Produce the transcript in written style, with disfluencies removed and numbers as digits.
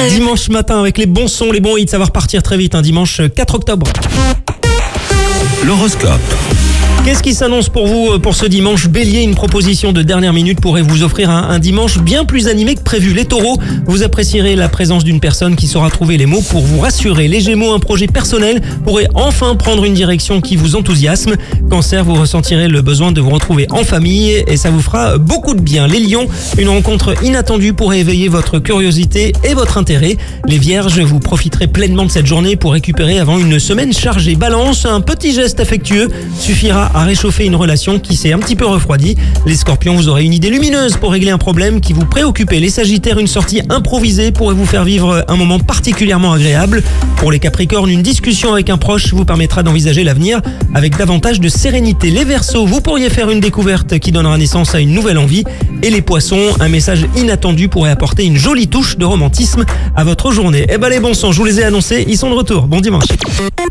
Dimanche matin avec les bons sons, les bons hits, ça va repartir très vite, dimanche 4 octobre. L'horoscope. Qu'est-ce qui s'annonce pour vous pour ce dimanche? Bélier, une proposition de dernière minute pourrait vous offrir un dimanche bien plus animé que prévu. Les taureaux, vous apprécierez la présence d'une personne qui saura trouver les mots pour vous rassurer. Les gémeaux, un projet personnel pourrait enfin prendre une direction qui vous enthousiasme. Cancer, vous ressentirez le besoin de vous retrouver en famille et ça vous fera beaucoup de bien. Les lions, une rencontre inattendue pourrait éveiller votre curiosité et votre intérêt. Les vierges, vous profiterez pleinement de cette journée pour récupérer avant une semaine chargée. Balance, un petit geste affectueux suffira à réchauffer une relation qui s'est un petit peu refroidie. Les scorpions, vous aurez une idée lumineuse pour régler un problème qui vous préoccupait. Les sagittaires, une sortie improvisée pourrait vous faire vivre un moment particulièrement agréable. Pour les capricornes, une discussion avec un proche vous permettra d'envisager l'avenir avec davantage de sérénité. Les verseaux, vous pourriez faire une découverte qui donnera naissance à une nouvelle envie. Et les poissons, un message inattendu pourrait apporter une jolie touche de romantisme à votre journée. Les bons sons, je vous les ai annoncés, ils sont de retour. Bon dimanche.